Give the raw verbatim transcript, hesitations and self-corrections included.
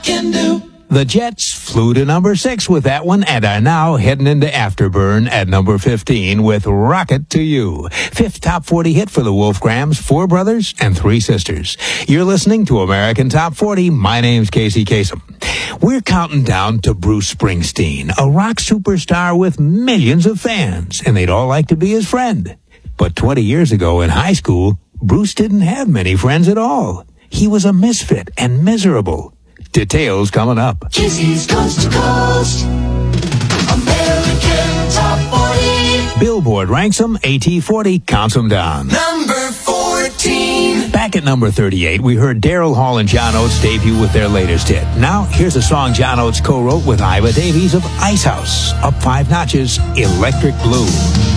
can do. The Jets flew to number six with that one and are now heading into Afterburn at number fifteen with Rocket to You. Fifth top forty hit for the Wolfgrams, four brothers and three sisters. You're listening to American Top forty. My name's Casey Kasem. We're counting down to Bruce Springsteen, a rock superstar with millions of fans, and they'd all like to be his friend. But twenty years ago in high school, Bruce didn't have many friends at all. He was a misfit and miserable. Details coming up. Casey's Coast to Coast. American Top forty. Billboard ranks them, A T forty counts them down. Number fourteen. Back at number thirty-eight, we heard Daryl Hall and John Oates debut with their latest hit. Now, here's a song John Oates co-wrote with Iva Davies of Ice House. Up five notches, Electric Blue.